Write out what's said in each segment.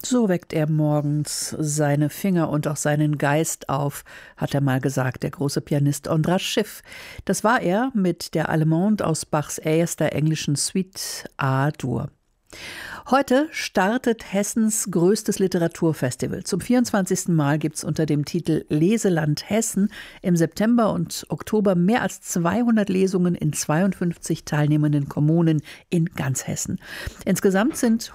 So weckt er morgens seine Finger und auch seinen Geist auf, hat er mal gesagt, der große Pianist Ondřej Schiff. Das war er mit der Allemande aus Bachs erster englischen Suite A-Dur. Heute startet Hessens größtes Literaturfestival. Zum 24. Mal gibt es unter dem Titel Leseland Hessen im September und Oktober mehr als 200 Lesungen in 52 teilnehmenden Kommunen in ganz Hessen. Insgesamt sind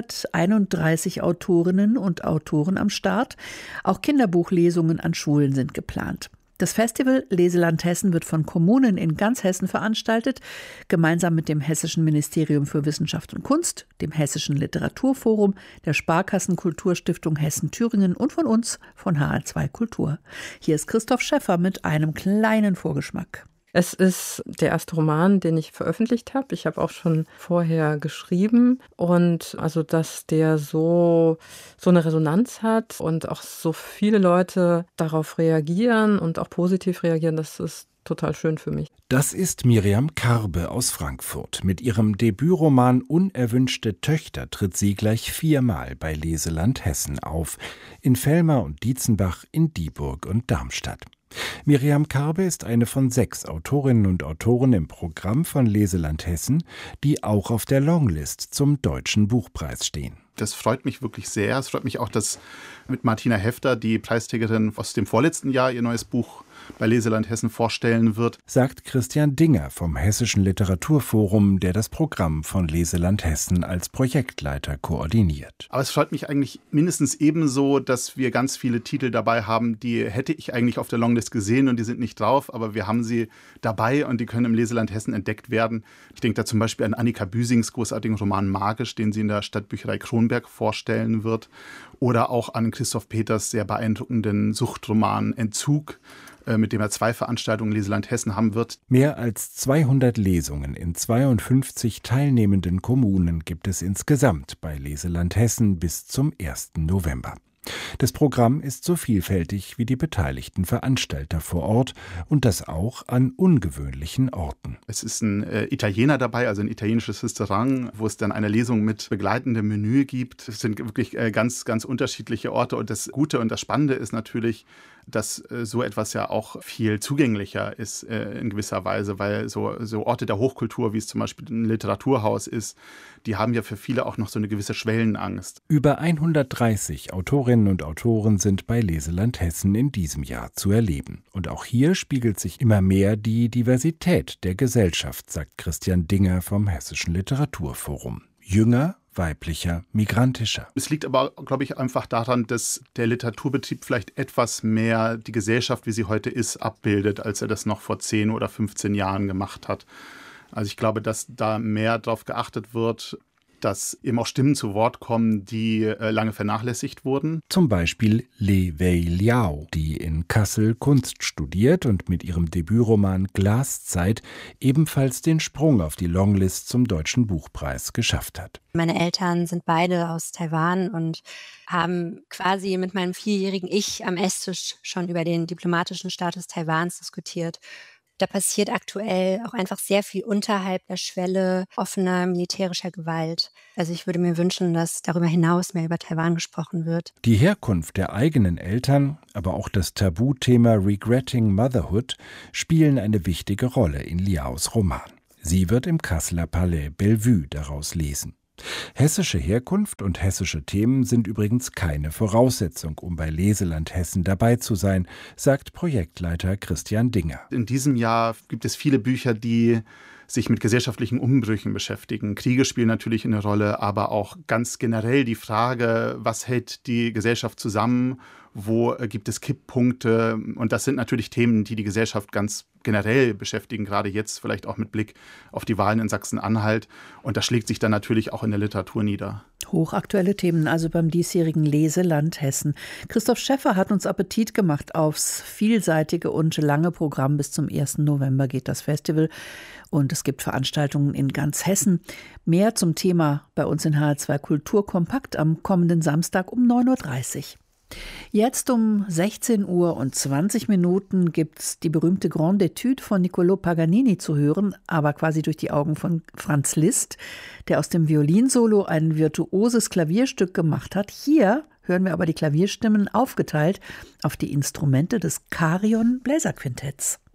131 Autorinnen und Autoren am Start. Auch Kinderbuchlesungen an Schulen sind geplant. Das Festival Leseland Hessen wird von Kommunen in ganz Hessen veranstaltet, gemeinsam mit dem Hessischen Ministerium für Wissenschaft und Kunst, dem Hessischen Literaturforum, der Sparkassenkulturstiftung Hessen-Thüringen und von uns, von HR2 Kultur. Hier ist Christoph Schäffer mit einem kleinen Vorgeschmack. Es ist der erste Roman, den ich veröffentlicht habe. Ich habe auch schon vorher geschrieben und also, dass der so eine Resonanz hat und auch so viele Leute darauf reagieren und auch positiv reagieren, das ist total schön für mich. Das ist Miriam Karbe aus Frankfurt. Mit ihrem Debütroman Unerwünschte Töchter tritt sie gleich 4-mal bei Leseland Hessen auf. In Velmar und Dietzenbach, in Dieburg und Darmstadt. Miriam Karbe ist eine von 6 Autorinnen und Autoren im Programm von Leseland Hessen, die auch auf der Longlist zum Deutschen Buchpreis stehen. Das freut mich wirklich sehr. Es freut mich auch, dass mit Martina Hefter, die Preisträgerin aus dem vorletzten Jahr, ihr neues Buch bei Leseland Hessen vorstellen wird, sagt Christian Dinger vom Hessischen Literaturforum, der das Programm von Leseland Hessen als Projektleiter koordiniert. Aber es freut mich eigentlich mindestens ebenso, dass wir ganz viele Titel dabei haben, die hätte ich eigentlich auf der Longlist gesehen und die sind nicht drauf, aber wir haben sie dabei und die können im Leseland Hessen entdeckt werden. Ich denke da zum Beispiel an Annika Büsings großartigen Roman Magisch, den sie in der Stadtbücherei Kronberg vorstellen wird, oder auch an Christoph Peters sehr beeindruckenden Suchtroman Entzug, mit dem er 2 Veranstaltungen Leseland Hessen haben wird. Mehr als 200 Lesungen in 52 teilnehmenden Kommunen gibt es insgesamt bei Leseland Hessen bis zum 1. November. Das Programm ist so vielfältig wie die beteiligten Veranstalter vor Ort und das auch an ungewöhnlichen Orten. Es ist ein Italiener dabei, also ein italienisches Restaurant, wo es dann eine Lesung mit begleitendem Menü gibt. Es sind wirklich ganz, ganz unterschiedliche Orte und das Gute und das Spannende ist natürlich, dass so etwas ja auch viel zugänglicher ist in gewisser Weise, weil so Orte der Hochkultur, wie es zum Beispiel ein Literaturhaus ist, die haben ja für viele auch noch so eine gewisse Schwellenangst. Über 130 Autorinnen und Autoren sind bei Leseland Hessen in diesem Jahr zu erleben. Und auch hier spiegelt sich immer mehr die Diversität der Gesellschaft, sagt Christian Dinger vom Hessischen Literaturforum. Jünger, weiblicher, migrantischer. Es liegt aber, glaube ich, einfach daran, dass der Literaturbetrieb vielleicht etwas mehr die Gesellschaft, wie sie heute ist, abbildet, als er das noch vor 10 oder 15 Jahren gemacht hat. Also ich glaube, dass da mehr darauf geachtet wird, dass eben auch Stimmen zu Wort kommen, die lange vernachlässigt wurden. Zum Beispiel Li Wei Liao, die in Kassel Kunst studiert und mit ihrem Debütroman Glaszeit ebenfalls den Sprung auf die Longlist zum Deutschen Buchpreis geschafft hat. Meine Eltern sind beide aus Taiwan und haben quasi mit meinem 4-jährigen Ich am Esstisch schon über den diplomatischen Status Taiwans diskutiert. Da passiert aktuell auch einfach sehr viel unterhalb der Schwelle offener militärischer Gewalt. Also ich würde mir wünschen, dass darüber hinaus mehr über Taiwan gesprochen wird. Die Herkunft der eigenen Eltern, aber auch das Tabuthema Regretting Motherhood spielen eine wichtige Rolle in Liaos Roman. Sie wird im Kasseler Palais Bellevue daraus lesen. Hessische Herkunft und hessische Themen sind übrigens keine Voraussetzung, um bei Leseland Hessen dabei zu sein, sagt Projektleiter Christian Dinger. In diesem Jahr gibt es viele Bücher, die sich mit gesellschaftlichen Umbrüchen beschäftigen. Kriege spielen natürlich eine Rolle, aber auch ganz generell die Frage, was hält die Gesellschaft zusammen, wo gibt es Kipppunkte? Und das sind natürlich Themen, die die Gesellschaft ganz generell beschäftigen, gerade jetzt vielleicht auch mit Blick auf die Wahlen in Sachsen-Anhalt. Und das schlägt sich dann natürlich auch in der Literatur nieder. Hochaktuelle Themen also beim diesjährigen Leseland Hessen. Christoph Schäffer hat uns Appetit gemacht aufs vielseitige und lange Programm. Bis zum 1. November geht das Festival und es gibt Veranstaltungen in ganz Hessen. Mehr zum Thema bei uns in HR2 Kultur kompakt am kommenden Samstag um 9.30 Uhr. Jetzt um 16:20 gibt's die berühmte Grande Étude von Niccolò Paganini zu hören, aber quasi durch die Augen von Franz Liszt, der aus dem Violinsolo ein virtuoses Klavierstück gemacht hat. Hier hören wir aber die Klavierstimmen aufgeteilt auf die Instrumente des Carillon Bläserquintetts.